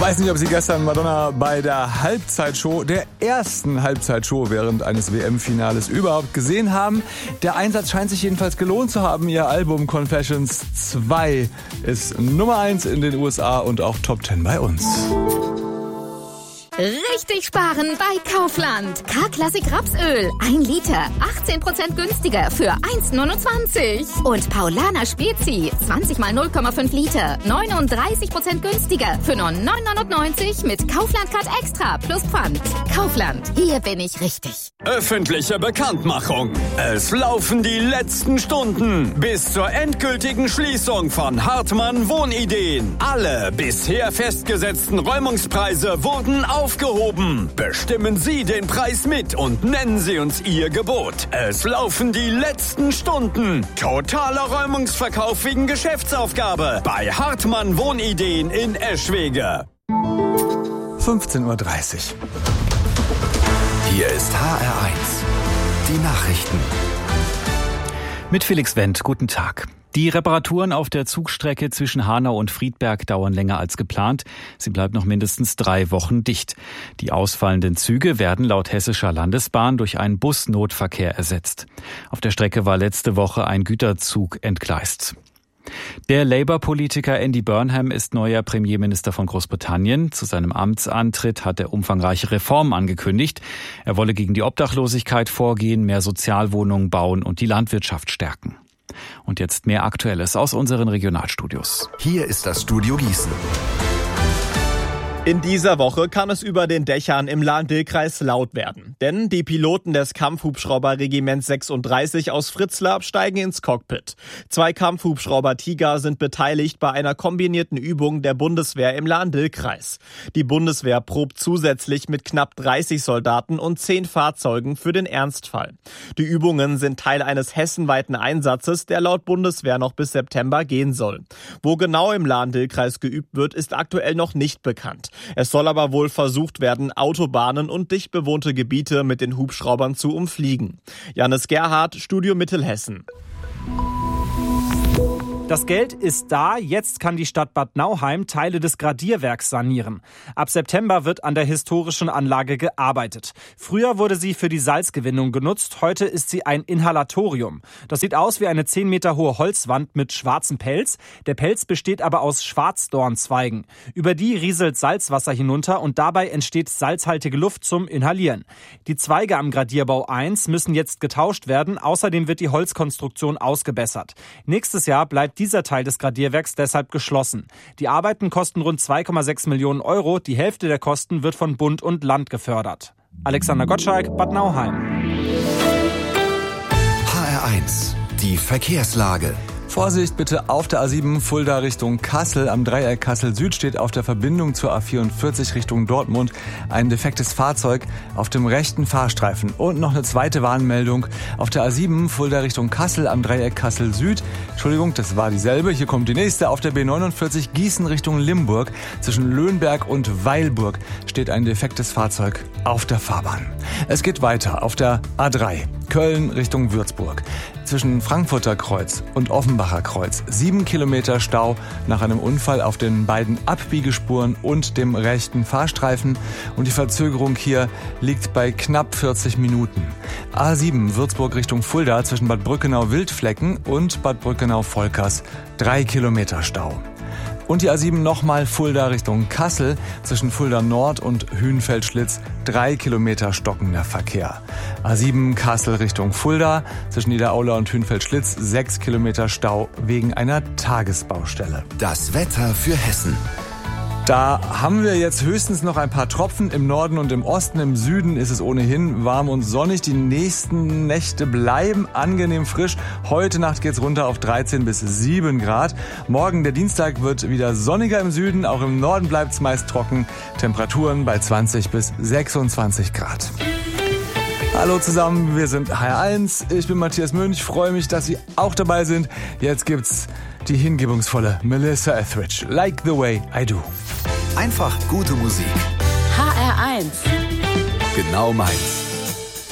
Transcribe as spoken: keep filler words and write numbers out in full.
Weiß nicht, ob Sie gestern Madonna bei der Halbzeitshow, der ersten Halbzeitshow während eines W M-Finales überhaupt gesehen haben. Der Einsatz scheint sich jedenfalls gelohnt zu haben. Ihr Album Confessions zwei ist Nummer eins in den U S A und auch Top zehn bei uns. Richtig sparen bei Kaufland. K-Klassik Rapsöl. ein Liter. achtzehn Prozent günstiger für eins Komma neunundzwanzig. Und Paulaner Spezi. zwanzig mal null Komma fünf Liter. neununddreißig Prozent günstiger für nur neun neunundneunzig mit Kaufland Card Extra plus Pfand. Kaufland. Hier bin ich richtig. Öffentliche Bekanntmachung. Es laufen die letzten Stunden bis zur endgültigen Schließung von Hartmann Wohnideen. Alle bisher festgesetzten Räumungspreise wurden auf Aufgehoben. Bestimmen Sie den Preis mit und nennen Sie uns Ihr Gebot. Es laufen die letzten Stunden. Totaler Räumungsverkauf wegen Geschäftsaufgabe bei Hartmann Wohnideen in Eschwege. fünfzehn Uhr dreißig. Hier ist H R eins. Die Nachrichten. Mit Felix Wendt, guten Tag. Die Reparaturen auf der Zugstrecke zwischen Hanau und Friedberg dauern länger als geplant. Sie bleibt noch mindestens drei Wochen dicht. Die ausfallenden Züge werden laut Hessischer Landesbahn durch einen Busnotverkehr ersetzt. Auf der Strecke war letzte Woche ein Güterzug entgleist. Der Labour-Politiker Andy Burnham ist neuer Premierminister von Großbritannien. Zu seinem Amtsantritt hat er umfangreiche Reformen angekündigt. Er wolle gegen die Obdachlosigkeit vorgehen, mehr Sozialwohnungen bauen und die Landwirtschaft stärken. Und jetzt mehr Aktuelles aus unseren Regionalstudios. Hier ist das Studio Gießen. In dieser Woche kann es über den Dächern im Lahn-Dill-Kreis laut werden. Denn die Piloten des Kampfhubschrauberregiments sechsunddreißig aus Fritzlar steigen ins Cockpit. Zwei Kampfhubschrauber Tiger sind beteiligt bei einer kombinierten Übung der Bundeswehr im Lahn-Dill-Kreis. Die Bundeswehr probt zusätzlich mit knapp dreißig Soldaten und zehn Fahrzeugen für den Ernstfall. Die Übungen sind Teil eines hessenweiten Einsatzes, der laut Bundeswehr noch bis September gehen soll. Wo genau im Lahn-Dill-Kreis geübt wird, ist aktuell noch nicht bekannt. Es soll aber wohl versucht werden, Autobahnen und dicht bewohnte Gebiete mit den Hubschraubern zu umfliegen. Janis Gerhardt, Studio Mittelhessen. Das Geld ist da, jetzt kann die Stadt Bad Nauheim Teile des Gradierwerks sanieren. Ab September wird an der historischen Anlage gearbeitet. Früher wurde sie für die Salzgewinnung genutzt, heute ist sie ein Inhalatorium. Das sieht aus wie eine zehn Meter hohe Holzwand mit schwarzem Pelz. Der Pelz besteht aber aus Schwarzdornzweigen. Über die rieselt Salzwasser hinunter und dabei entsteht salzhaltige Luft zum Inhalieren. Die Zweige am Gradierbau eins müssen jetzt getauscht werden, außerdem wird die Holzkonstruktion ausgebessert. Nächstes Jahr bleibt dieser Teil des Gradierwerks deshalb geschlossen. Die Arbeiten kosten rund zwei Komma sechs Millionen Euro. Die Hälfte der Kosten wird von Bund und Land gefördert. Alexander Gottschalk, Bad Nauheim. H R eins. Die Verkehrslage. Vorsicht bitte auf der A sieben Fulda Richtung Kassel. Am Dreieck Kassel Süd steht auf der Verbindung zur A vierundvierzig Richtung Dortmund ein defektes Fahrzeug auf dem rechten Fahrstreifen. Und noch eine zweite Warnmeldung auf der A sieben Fulda Richtung Kassel am Dreieck Kassel Süd. Entschuldigung, das war dieselbe. Hier kommt die nächste. Auf der B neunundvierzig Gießen Richtung Limburg. Zwischen Löhnberg und Weilburg steht ein defektes Fahrzeug auf der Fahrbahn. Es geht weiter auf der A drei Köln Richtung Würzburg. Zwischen Frankfurter Kreuz und Offenbacher Kreuz. Sieben Kilometer Stau nach einem Unfall auf den beiden Abbiegespuren und dem rechten Fahrstreifen. Und die Verzögerung hier liegt bei knapp vierzig Minuten. A sieben Würzburg Richtung Fulda zwischen Bad Brückenau-Wildflecken und Bad Brückenau-Volkers. Drei Kilometer Stau. Und die A sieben nochmal Fulda Richtung Kassel, zwischen Fulda Nord und Hünfeld-Schlitz, drei Kilometer stockender Verkehr. A sieben Kassel Richtung Fulda, zwischen Niederaula und Hünfeld-Schlitz, sechs Kilometer Stau wegen einer Tagesbaustelle. Das Wetter für Hessen. Da haben wir jetzt höchstens noch ein paar Tropfen im Norden und im Osten. Im Süden ist es ohnehin warm und sonnig. Die nächsten Nächte bleiben angenehm frisch. Heute Nacht geht's runter auf dreizehn bis sieben Grad. Morgen, der Dienstag, wird wieder sonniger im Süden. Auch im Norden bleibt's meist trocken. Temperaturen bei zwanzig bis sechsundzwanzig Grad. Hallo zusammen, wir sind H R eins. Ich bin Matthias Münch. Ich freue mich, dass Sie auch dabei sind. Jetzt gibt's die hingebungsvolle Melissa Etheridge. Like the way I do. Einfach gute Musik. H R eins. Genau meins.